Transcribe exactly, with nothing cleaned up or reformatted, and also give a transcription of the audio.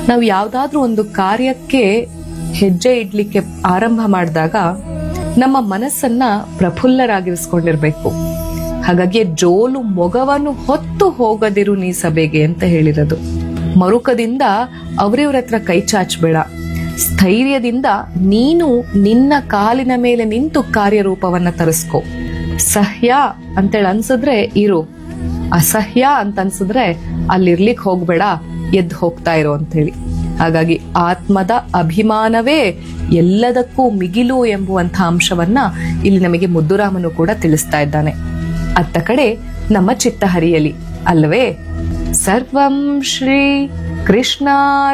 ನಾವು ಯಾವ್ದಾದ್ರೂ ಒಂದು ಕಾರ್ಯಕ್ಕೆ ಹೆಜ್ಜೆ ಇಡ್ಲಿಕ್ಕೆ ಆರಂಭ ಮಾಡಿದಾಗ ನಮ್ಮ ಮನಸ್ಸನ್ನ ಪ್ರಫುಲ್ಲರಾಗಿರಿಸ್ಕೊಂಡಿರ್ಬೇಕು. ಹಾಗಾಗಿ ಜೋಲು ಮೊಗವನ್ನು ಹೊತ್ತು ಹೋಗದಿರು ನೀ ಸಭೆಗೆ ಅಂತ ಹೇಳಿರೋದು. ಮರುಕದಿಂದ ಅವ್ರಿವ್ರ ಹತ್ರ ಕೈ ಚಾಚಬೇಡ. ಸ್ಥೈರ್ಯದಿಂದ ನೀನು ನಿನ್ನ ಕಾಲಿನ ಮೇಲೆ ನಿಂತು ಕಾರ್ಯರೂಪವನ್ನ ತರಿಸ್ಕೊ. ಸಹ್ಯ ಅಂತೇಳಿ ಅನ್ಸಿದ್ರೆ ಇರು, ಅಸಹ್ಯ ಅಂತ ಅನ್ಸಿದ್ರೆ ಅಲ್ಲಿರ್ಲಿಕ್ ಹೋಗ್ಬೇಡ, ಎದ್ದು ಹೋಗ್ತಾ ಇರೋ ಅಂತ ಹೇಳಿ. ಹಾಗಾಗಿ ಆತ್ಮದ ಅಭಿಮಾನವೇ ಎಲ್ಲದಕ್ಕೂ ಮಿಗಿಲು ಎಂಬುವಂಥ ಅಂಶವನ್ನ ಇಲ್ಲಿ ನಮಗೆ ಮುದ್ದುರಾಮನು ಕೂಡ ತಿಳಿಸ್ತಾ ಇದ್ದಾನೆ. ಅತ್ತ ಕಡೆ ನಮ್ಮ ಚಿತ್ತ ಹರಿಯಲಿ ಅಲ್ಲವೇ. ಸರ್ವಂ ಶ್ರೀ ಕೃಷ್ಣ